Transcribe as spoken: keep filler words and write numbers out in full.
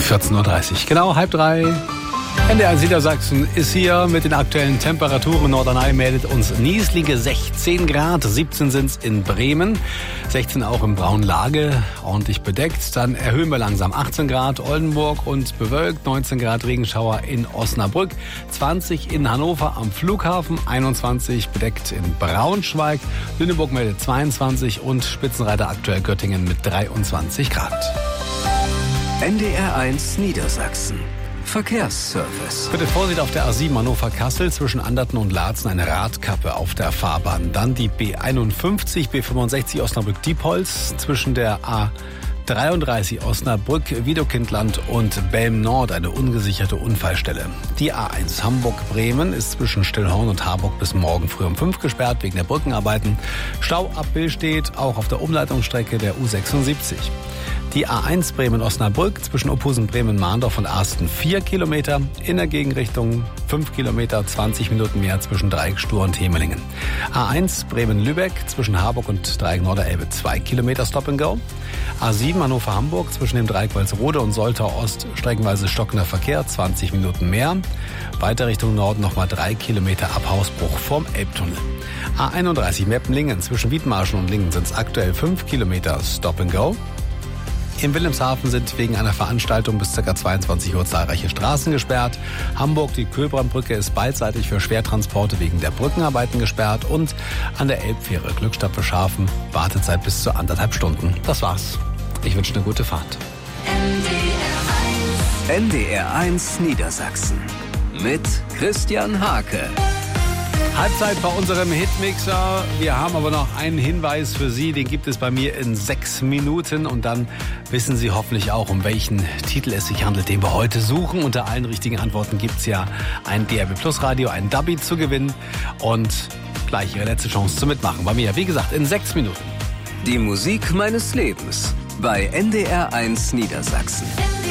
vierzehn Uhr dreißig, genau halb drei. N D R Niedersachsen ist hier mit den aktuellen Temperaturen. Norderney meldet uns nieselige sechzehn Grad, siebzehn sind's in Bremen, sechzehn auch im Braunlage, ordentlich bedeckt. Dann erhöhen wir langsam achtzehn Grad Oldenburg und bewölkt, neunzehn Grad Regenschauer in Osnabrück, zwanzig in Hannover am Flughafen, einundzwanzig bedeckt in Braunschweig, Lüneburg meldet zweiundzwanzig und Spitzenreiter aktuell Göttingen mit dreiundzwanzig Grad. N D R eins Niedersachsen. Verkehrsservice. Bitte Vorsicht auf der A sieben Hannover-Kassel zwischen Anderten und Laatzen, eine Radkappe auf der Fahrbahn. Dann die B einundfünfzig, B fünfundsechzig Osnabrück-Diepholz zwischen der A dreiunddreißig Osnabrück-Wiedokindland und Belm-Nord, eine ungesicherte Unfallstelle. Die A eins Hamburg-Bremen ist zwischen Stillhorn und Harburg bis morgen früh um fünf gesperrt wegen der Brückenarbeiten. Stau ab Billstedt, auch auf der Umleitungsstrecke der U sechsundsiebzig. Die A eins Bremen-Osnabrück zwischen Ophusen, Bremen-Mahndorf und Arsten vier Kilometer. In der Gegenrichtung fünf Kilometer, zwanzig Minuten mehr zwischen Dreieck Stur und Hemelingen. A eins Bremen-Lübeck zwischen Harburg und Dreieck Norderelbe zwei Kilometer Stop and Go. A sieben Hannover-Hamburg zwischen dem Dreieck Walsrode und Soltau Ost streckenweise stockender Verkehr, zwanzig Minuten mehr. Weiter Richtung Norden nochmal drei Kilometer ab Hausbruch vorm Elbtunnel. A einunddreißig Meppen-Lingen zwischen Wiedmarschen und Lingen sind es aktuell fünf Kilometer Stop and Go. In Wilhelmshaven sind wegen einer Veranstaltung bis ca. zweiundzwanzig Uhr zahlreiche Straßen gesperrt. Hamburg, die Köhlbrandbrücke ist beidseitig für Schwertransporte wegen der Brückenarbeiten gesperrt. Und an der Elbfähre Glückstadt Beschafen Wartezeit bis zu anderthalb Stunden. Das war's. Ich wünsche eine gute Fahrt. N D R eins Niedersachsen mit Christian Hake. Halbzeit bei unserem Hitmixer. Wir haben aber noch einen Hinweis für Sie. Den gibt es bei mir in sechs Minuten. Und dann wissen Sie hoffentlich auch, um welchen Titel es sich handelt, den wir heute suchen. Unter allen richtigen Antworten gibt es ja ein D R B Plus Radio, ein Dubby zu gewinnen. Und gleich Ihre letzte Chance zu mitmachen. Bei mir, wie gesagt, in sechs Minuten. Die Musik meines Lebens bei N D R eins Niedersachsen.